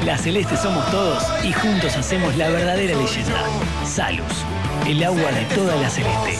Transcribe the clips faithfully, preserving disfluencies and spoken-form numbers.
La Celeste somos todos y juntos hacemos la verdadera leyenda. Salus, el agua de toda la Celeste.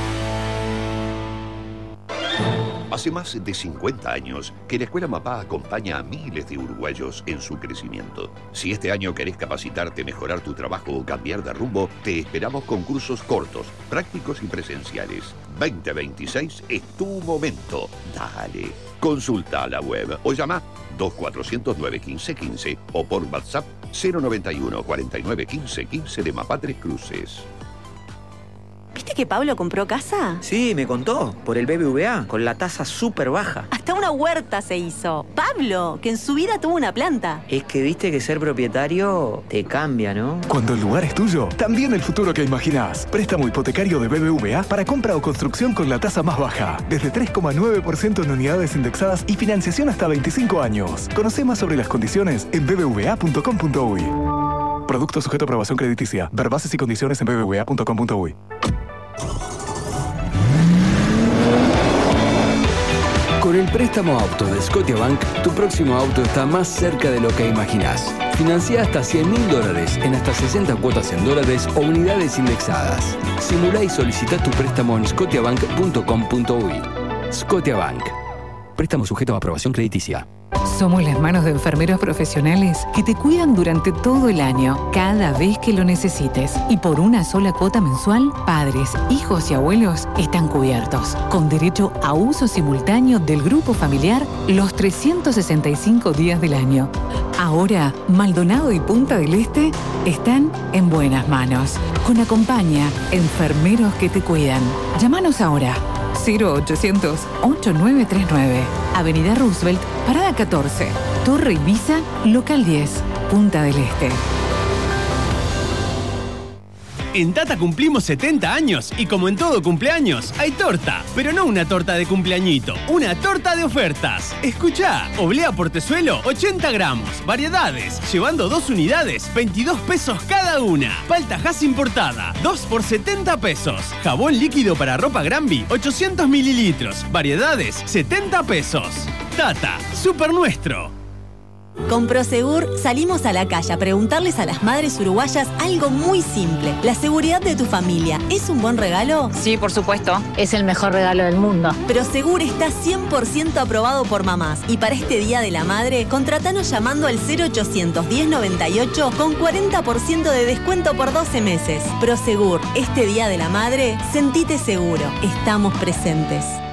Hace más de cincuenta años que la Escuela Mapá acompaña a miles de uruguayos en su crecimiento. Si este año querés capacitarte, mejorar tu trabajo o cambiar de rumbo, te esperamos con cursos cortos, prácticos y presenciales. veinte veintiséis es tu momento. Dale. Consulta a la web o llama dos cuatro cero cero nueve uno cinco uno cinco o por WhatsApp cero noventa y uno cuarenta y nueve quince quince de Mapá Tres Cruces. ¿Viste que Pablo compró casa? Sí, me contó, por el B B V A, con la tasa súper baja. Hasta una huerta se hizo. Pablo, que en su vida tuvo una planta. Es que viste que ser propietario te cambia, ¿no? Cuando el lugar es tuyo, también el futuro que imaginás. Préstamo hipotecario de B B V A para compra o construcción con la tasa más baja. Desde tres coma nueve por ciento en unidades indexadas y financiación hasta veinticinco años. Conoce más sobre las condiciones en b b v a punto com punto u y. Producto sujeto a aprobación crediticia. Ver bases y condiciones en b b v a punto com punto u y. Con el préstamo auto de Scotiabank, tu próximo auto está más cerca de lo que imaginás. Financia hasta cien mil dólares en hasta sesenta cuotas en dólares o unidades indexadas. Simulá y solicita tu préstamo en scotiabank punto com punto u y. Scotiabank. Préstamo sujeto a aprobación crediticia. Somos las manos de enfermeros profesionales que te cuidan durante todo el año, cada vez que lo necesites. Y por una sola cuota mensual, padres, hijos y abuelos están cubiertos, con derecho a uso simultáneo del grupo familiar los trescientos sesenta y cinco días del año. Ahora, Maldonado y Punta del Este están en buenas manos. Con Acompaña, enfermeros que te cuidan. Llámanos ahora. cero ochocientos, ocho nueve tres nueve. Avenida Roosevelt, Parada catorce. Torre Ibiza, Local diez. Punta del Este. En Tata cumplimos setenta años y como en todo cumpleaños, hay torta. Pero no una torta de cumpleañito, una torta de ofertas. Escuchá, oblea portezuelo, ochenta gramos. Variedades, llevando dos unidades, veintidós pesos cada una. Palta Hass importada, dos por setenta pesos. Jabón líquido para ropa Granby, ochocientos mililitros. Variedades, setenta pesos. Tata, súper nuestro. Con Prosegur salimos a la calle a preguntarles a las madres uruguayas algo muy simple. ¿La seguridad de tu familia es un buen regalo? Sí, por supuesto. Es el mejor regalo del mundo. Prosegur está cien por ciento aprobado por mamás. Y para este Día de la Madre, contratanos llamando al cero ochocientos, diez noventa y ocho con cuarenta por ciento de descuento por doce meses. Prosegur, este Día de la Madre, sentite seguro. Estamos presentes.